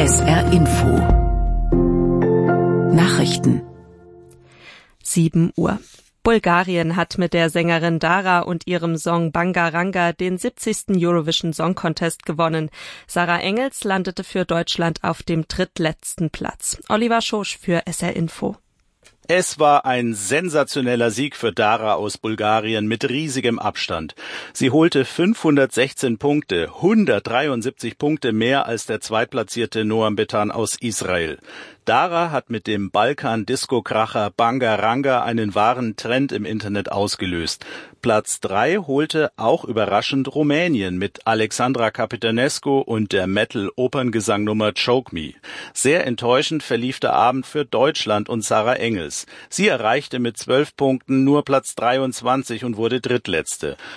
SR Info Nachrichten 7 Uhr. Bulgarien hat mit der Sängerin Dara und ihrem Song Bangaranga den 70. Eurovision Song Contest gewonnen. Sarah Engels landete für Deutschland auf dem drittletzten Platz. Oliver Schosch für SR Info. Es war ein sensationeller Sieg für Dara aus Bulgarien mit riesigem Abstand. Sie holte 516 Punkte, 173 Punkte mehr als der zweitplatzierte Noam Betan aus Israel. Dara hat mit dem Balkan-Disco-Kracher Bangaranga einen wahren Trend im Internet ausgelöst. Platz 3 holte auch überraschend Rumänien mit Alexandra Capitanescu und der Metal-Operngesangnummer Choke Me. Sehr enttäuschend verlief der Abend für Deutschland und Sarah Engels. Sie erreichte mit 12 Punkten nur Platz 23 und wurde Drittletzte.